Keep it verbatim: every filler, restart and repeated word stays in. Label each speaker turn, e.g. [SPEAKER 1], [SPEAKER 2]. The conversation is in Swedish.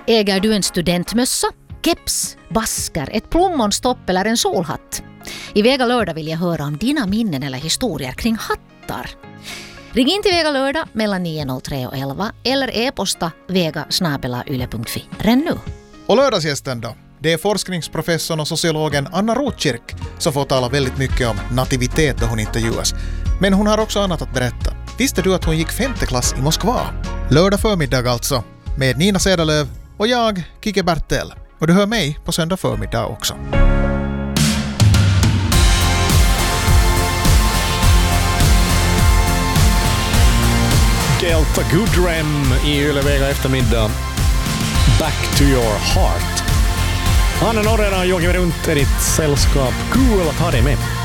[SPEAKER 1] Äger du en studentmössa, keps, basker, ett plommonstopp eller en solhatt? I Vega lördag vill jag höra om dina minnen eller historier kring hattar. Ring in till Vega lördag mellan nio noll tre och elva eller e-posta vega snabel-a yle punkt fi. Ren nu!
[SPEAKER 2] Och lördagsgästen då? Det är forskningsprofessorn och sociologen Anna Rotkirk som får tala väldigt mycket om nativitet då hon intervjuas. Men hon har också annat att berätta. Visste du att hon gick femte klass i Moskva? Lördag förmiddag alltså, med Nina Cederlöv och jag, Kike Bertel. Och du hör mig på söndag förmiddag också.
[SPEAKER 3] Gelta Gudrem i Ylevega eftermiddag. Back to your heart. Anna Norrena och Joakim Runt är ditt sällskap. Kul att ha dig med.